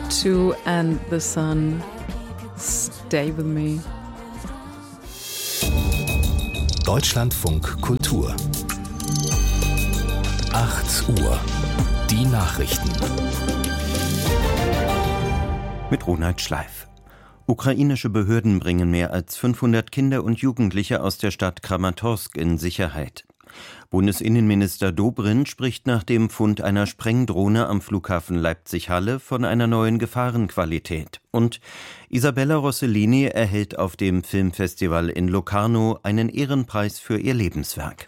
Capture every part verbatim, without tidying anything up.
Two and the Sun, Stay With Me. Deutschlandfunk Kultur. acht Uhr. Die Nachrichten. Mit Ronald Schleif. Ukrainische Behörden bringen mehr als fünfhundert Kinder und Jugendliche aus der Stadt Kramatorsk in Sicherheit. Bundesinnenminister Dobrindt spricht nach dem Fund einer Sprengdrohne am Flughafen Leipzig-Halle von einer neuen Gefahrenqualität. Und Isabella Rossellini erhält auf dem Filmfestival in Locarno einen Ehrenpreis für ihr Lebenswerk.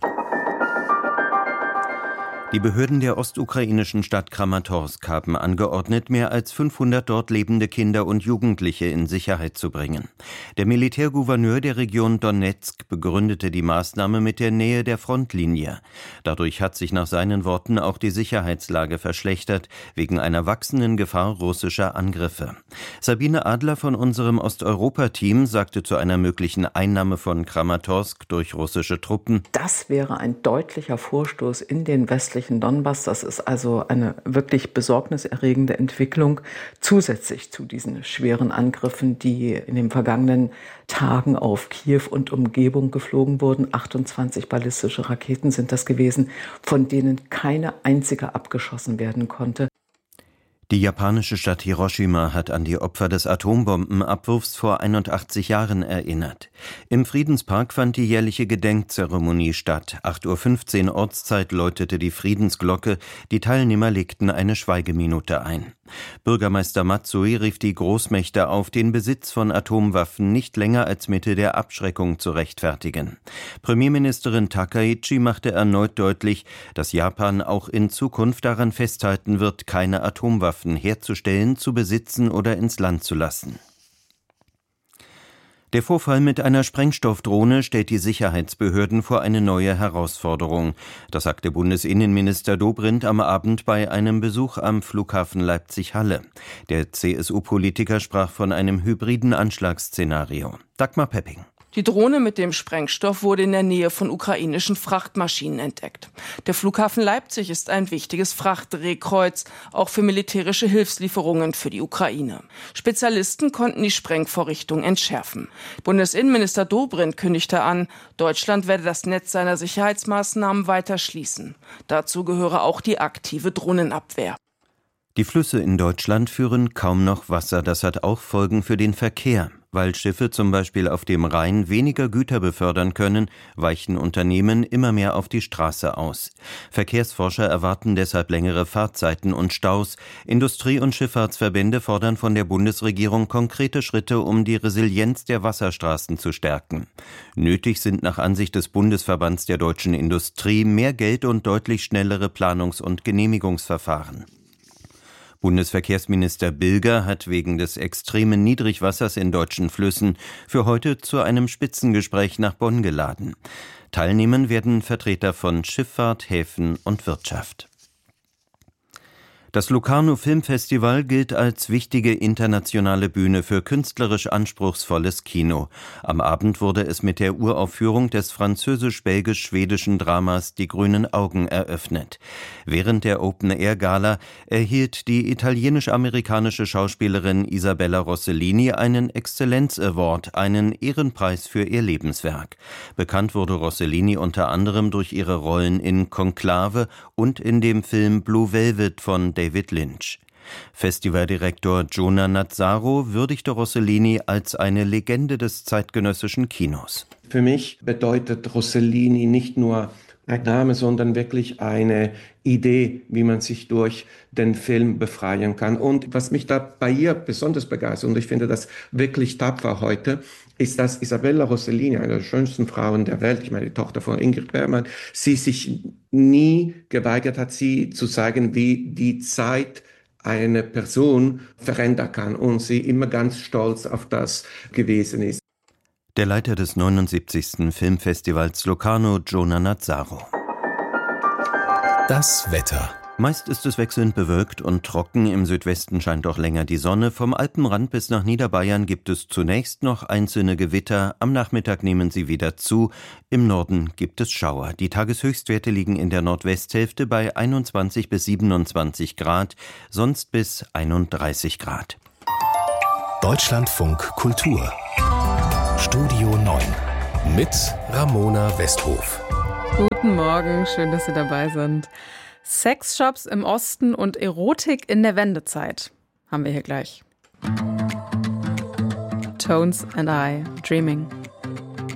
Die Behörden der ostukrainischen Stadt Kramatorsk haben angeordnet, mehr als fünfhundert dort lebende Kinder und Jugendliche in Sicherheit zu bringen. Der Militärgouverneur der Region Donezk begründete die Maßnahme mit der Nähe der Frontlinie. Dadurch hat sich nach seinen Worten auch die Sicherheitslage verschlechtert, wegen einer wachsenden Gefahr russischer Angriffe. Sabine Adler von unserem Osteuropa-Team sagte zu einer möglichen Einnahme von Kramatorsk durch russische Truppen: Das wäre ein deutlicher Vorstoß in den westlichen Donbass. Das ist also eine wirklich besorgniserregende Entwicklung, zusätzlich zu diesen schweren Angriffen, die in den vergangenen Tagen auf Kiew und Umgebung geflogen wurden. achtundzwanzig ballistische Raketen sind das gewesen, von denen keine einzige abgeschossen werden konnte. Die japanische Stadt Hiroshima hat an die Opfer des Atombombenabwurfs vor einundachtzig Jahren erinnert. Im Friedenspark fand die jährliche Gedenkzeremonie statt. acht Uhr fünfzehn Ortszeit läutete die Friedensglocke. Die Teilnehmer legten eine Schweigeminute ein. Bürgermeister Matsui rief die Großmächte auf, den Besitz von Atomwaffen nicht länger als Mittel der Abschreckung zu rechtfertigen. Premierministerin Takaichi machte erneut deutlich, dass Japan auch in Zukunft daran festhalten wird, keine Atomwaffen herzustellen, zu besitzen oder ins Land zu lassen. Der Vorfall mit einer Sprengstoffdrohne stellt die Sicherheitsbehörden vor eine neue Herausforderung. Das sagte Bundesinnenminister Dobrindt am Abend bei einem Besuch am Flughafen Leipzig-Halle. Der C S U-Politiker sprach von einem hybriden Anschlagsszenario. Dagmar Pepping. Die Drohne mit dem Sprengstoff wurde in der Nähe von ukrainischen Frachtmaschinen entdeckt. Der Flughafen Leipzig ist ein wichtiges Frachtdrehkreuz, auch für militärische Hilfslieferungen für die Ukraine. Spezialisten konnten die Sprengvorrichtung entschärfen. Bundesinnenminister Dobrindt kündigte an, Deutschland werde das Netz seiner Sicherheitsmaßnahmen weiter schließen. Dazu gehöre auch die aktive Drohnenabwehr. Die Flüsse in Deutschland führen kaum noch Wasser. Das hat auch Folgen für den Verkehr. Weil Schiffe zum Beispiel auf dem Rhein weniger Güter befördern können, weichen Unternehmen immer mehr auf die Straße aus. Verkehrsforscher erwarten deshalb längere Fahrtzeiten und Staus. Industrie- und Schifffahrtsverbände fordern von der Bundesregierung konkrete Schritte, um die Resilienz der Wasserstraßen zu stärken. Nötig sind nach Ansicht des Bundesverbands der deutschen Industrie mehr Geld und deutlich schnellere Planungs- und Genehmigungsverfahren. Bundesverkehrsminister Bilger hat wegen des extremen Niedrigwassers in deutschen Flüssen für heute zu einem Spitzengespräch nach Bonn geladen. Teilnehmen werden Vertreter von Schifffahrt, Häfen und Wirtschaft. Das Locarno Filmfestival gilt als wichtige internationale Bühne für künstlerisch anspruchsvolles Kino. Am Abend wurde es mit der Uraufführung des französisch-belgisch-schwedischen Dramas Die grünen Augen eröffnet. Während der Open-Air-Gala erhielt die italienisch-amerikanische Schauspielerin Isabella Rossellini einen Exzellenz-Award, einen Ehrenpreis für ihr Lebenswerk. Bekannt wurde Rossellini unter anderem durch ihre Rollen in Konklave und in dem Film Blue Velvet von David Lynch. Festivaldirektor Jonah Nazzaro würdigte Rossellini als eine Legende des zeitgenössischen Kinos. Für mich bedeutet Rossellini nicht nur ein Name, sondern wirklich eine Idee, wie man sich durch den Film befreien kann. Und was mich da bei ihr besonders begeistert, und ich finde das wirklich tapfer heute, ist, dass Isabella Rossellini, eine der schönsten Frauen der Welt, ich meine die Tochter von Ingrid Bergman, sie sich nie geweigert hat, sie zu zeigen, wie die Zeit eine Person verändern kann, und sie immer ganz stolz auf das gewesen ist. Der Leiter des neunundsiebzigsten Filmfestivals Locarno, Jonah Nazzaro. Das Wetter. Meist ist es wechselnd bewölkt und trocken. Im Südwesten scheint auch länger die Sonne. Vom Alpenrand bis nach Niederbayern gibt es zunächst noch einzelne Gewitter. Am Nachmittag nehmen sie wieder zu. Im Norden gibt es Schauer. Die Tageshöchstwerte liegen in der Nordwesthälfte bei einundzwanzig bis siebenundzwanzig Grad, sonst bis einunddreißig Grad. Deutschlandfunk Kultur. Studio neun mit Ramona Westhof. Guten Morgen, schön, dass Sie dabei sind. Sexshops im Osten und Erotik in der Wendezeit haben wir hier gleich. Tones and I, Dreaming.